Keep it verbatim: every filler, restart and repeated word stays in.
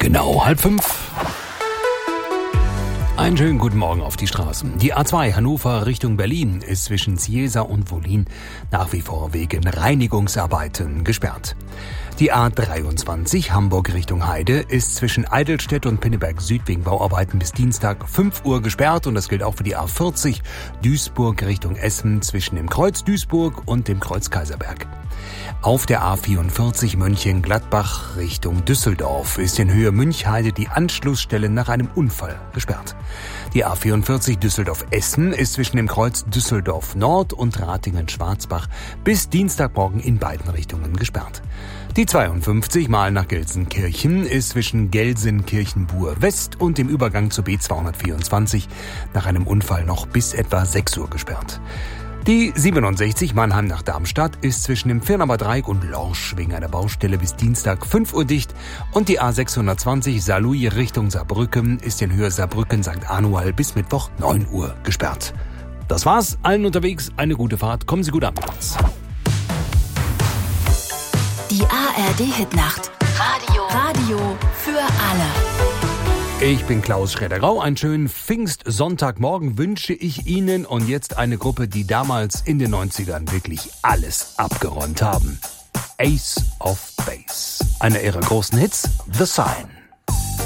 Genau halb fünf. Einen schönen guten Morgen auf die Straßen. Die A zwei Hannover Richtung Berlin ist zwischen Ciesa und Wollin nach wie vor wegen Reinigungsarbeiten gesperrt. Die A dreiundzwanzig Hamburg Richtung Heide ist zwischen Eidelstedt und Pinneberg Süd wegen Bauarbeiten bis Dienstag fünf Uhr gesperrt und das gilt auch für die A vierzig Duisburg Richtung Essen zwischen dem Kreuz Duisburg und dem Kreuz Kaiserberg. Auf der A vierundvierzig Mönchengladbach Richtung Düsseldorf ist in Höhe Münchheide die Anschlussstelle nach einem Unfall gesperrt. Die A vierundvierzig Düsseldorf-Essen ist zwischen dem Kreuz Düsseldorf Nord und Ratingen-Schwarzbach bis Dienstagmorgen in beiden Richtungen gesperrt. Die zweiundfünfzig Mal nach Gelsenkirchen ist zwischen Gelsenkirchen-Buhr West und dem Übergang zur B zweihundertvierundzwanzig nach einem Unfall noch bis etwa sechs Uhr gesperrt. Die siebenundsechzig Mannheim nach Darmstadt ist zwischen dem Firnamer Dreieck und Lorsch wegen einer Baustelle bis Dienstag fünf Uhr dicht und die A sechshundertzwanzig Saarlouis Richtung Saarbrücken ist in Höhe Saarbrücken-Sankt Anual bis Mittwoch neun Uhr gesperrt. Das war's, allen unterwegs eine gute Fahrt, kommen Sie gut an mit uns. Die A R D-Hitnacht. Radio. Radio für alle. Ich bin Klaus Schredder-Grau. Einen schönen Pfingstsonntagmorgen wünsche ich Ihnen und jetzt eine Gruppe, die damals in den neunzigern wirklich alles abgeräumt haben. Ace of Base. Einer ihrer großen Hits, The Sign.